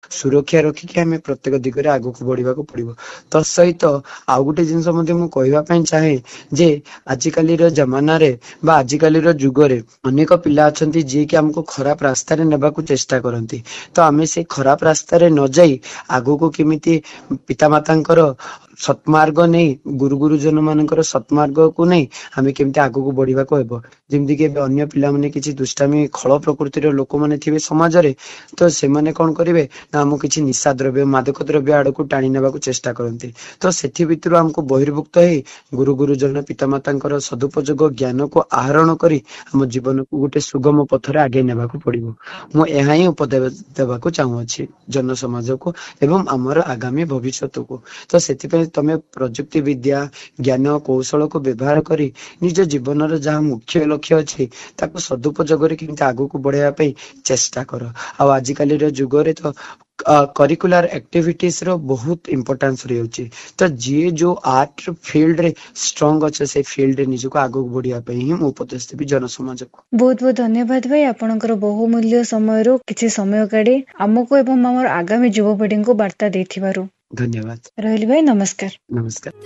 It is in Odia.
ସୁରକ୍ଷା ରଖିକି ଆମେ ପ୍ରତ୍ୟେକ ଦିଗରେ ଆଗକୁ ବଢିବାକୁ ପଡିବ। ତ ସହିତ ଆଉ ଗୋଟେ ଜିନିଷ ମଧ୍ୟ ମୁଁ କହିବା ପାଇଁ ଚାହେଁ ଯେ ଆଜିକାଲିର ଜମାନାରେ ବା ଆଜିକାଲିର ଯୁଗରେ ଅନେକ ପିଲା ଅଛନ୍ତି ଯିଏକି ଆମକୁ ଖରାପ ରାସ୍ତାରେ ନେବାକୁ ଚେଷ୍ଟା କରନ୍ତି। ତ ଆମେ ସେଇ ଖରାପ ରାସ୍ତାରେ ନ ଯାଇ ଆଗକୁ କେମିତି ପିତାମାତାଙ୍କର ସତ୍ମାର୍ଗ ନେଇ ଗୁରୁଜନ ମାନଙ୍କର ସତ୍ମାର୍ଗକୁ ନେଇ ଆମେ କେମିତି ଆଗକୁ ବଢିବାକୁ ହେବ। ଯେମିତିକି ଏବେ ଅନ୍ୟ ପିଲାମାନେ କିଛି ଦୁଷ୍ଟାମୀ ଖଳ ପ୍ରକୃତିର ଲୋକମାନେ ଥିବେ ସମାଜରେ, ତ ସେମାନେ କଣ କରିବେ ନା ଆମକୁ କିଛି ନିଶା ଦ୍ରବ୍ୟ ମାଦକ ଦ୍ରବ୍ୟ ଆଡକୁ ଟାଣି ନେବାକୁ ଚେଷ୍ଟା କରନ୍ତି। ତ ସେଥି ଭିତରୁ ଆମକୁ ବହିର୍ଭୁକ୍ତ ହେଇ ଗୁରୁଜନ ପିତାମାତାଙ୍କର ସଦୁପଯୋଗ ଜ୍ଞାନକୁ ଆହରଣ କରି ଆମ ଜୀବନକୁ ଗୋଟେ ସୁଗମ ପଥରେ ଆଗେଇ ନେବାକୁ ପଡିବ। ମୁଁ ଏହା ହିଁ ଉପଦେଶ ଦେବାକୁ ଚାହୁଁଅଛି ଜନସମାଜକୁ ଏବଂ ଆମର ଆଗାମୀ ଭବିଷ୍ୟତକୁ। ତ ସେଥିପାଇଁ ତମେ ପ୍ରଯୁକ୍ତି ବିଦ୍ୟା ଜ୍ଞାନ କୌଶଳକୁ ବ୍ୟବହାର କରି ନିଜ ଜୀବନର ଯାହା ମୁଖ୍ୟ ଲକ୍ଷ୍ୟ ଅଛି ତାକୁ ସଦୁପଯୋଗରେ କେମିତି ଆଗକୁ ବଢେଇବା ପାଇଁ ଚେଷ୍ଟା କର। ଆଉ ଆଜିକାଲିର ଯୁଗରେ ତ କରିକୁଲାର ଆକ୍ଟିଭିଟିଜ ର ବହୁତ ଇମ୍ପୋର୍ଟାନ୍ସ ରହିଛି। ତ ଯିଏ ଯୋଉ ଆର୍ଟ ଫିଲ୍ଡରେ ଷ୍ଟ୍ରଙ୍ଗ ଅଛ ସେ ଫିଲ୍ଡରେ ନିଜକୁ ଆଗକୁ ବଢିବା ପାଇଁ ହିଁ ମୁଁ ଉପଦେଶ ଦେବି ଜନସମାଜକୁ। ବହୁତ ବହୁତ ଧନ୍ୟବାଦ ଭାଇ, ଆପଣଙ୍କର ବହୁମୂଲ୍ୟ ସମୟରୁ କିଛି ସମୟ କାଢି ଆମକୁ ଏବଂ ଆମର ଆଗାମୀ ଯୁବପିଢିଙ୍କୁ ବାର୍ତ୍ତା ଦେଇଥିବାରୁ। ଧନ୍ୟବାଦ। ରହିଲି ଭାଇ, ନମସ୍କାର। ନମସ୍କାର।